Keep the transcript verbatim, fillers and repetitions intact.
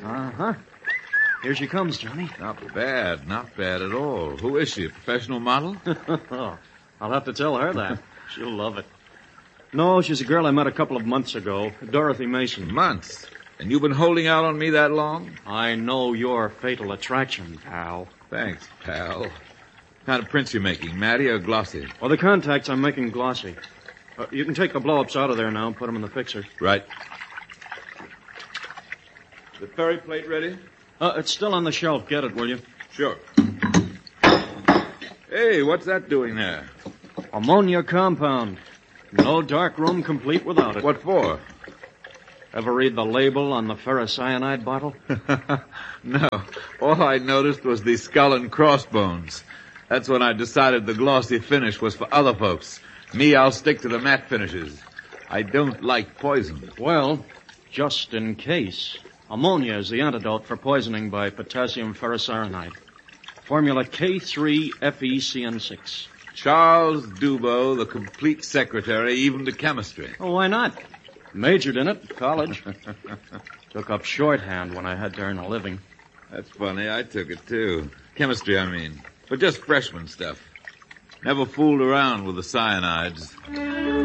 Uh-huh. Here she comes, Johnny. Not bad, not bad at all. Who is she, a professional model? Oh, I'll have to tell her that. She'll love it. No, she's a girl I met a couple of months ago, Dorothy Mason. Months? And you've been holding out on me that long? I know your fatal attraction, pal. Thanks, pal. What kind of prints you making, Matty or glossy? Well, the contacts I'm making glossy. Uh, you can take the blow-ups out of there now and put them in the fixer. Right. The ferry plate ready? Uh, it's still on the shelf. Get it, will you? Sure. Hey, what's that doing there? Ammonia compound. No dark room complete without it. What for? Ever read the label on the ferrocyanide bottle? No. All I noticed was the skull and crossbones. That's when I decided the glossy finish was for other folks. Me, I'll stick to the matte finishes. I don't like poison. Well, just in case. Ammonia is the antidote for poisoning by potassium ferrocyanide. Formula K three F E C N six. Charles Dubo, the complete secretary, even to chemistry. Oh, why not? Majored in it, college. Took up shorthand when I had to earn a living. That's funny. I took it, too. Chemistry, I mean. But just freshman stuff. Never fooled around with the cyanides.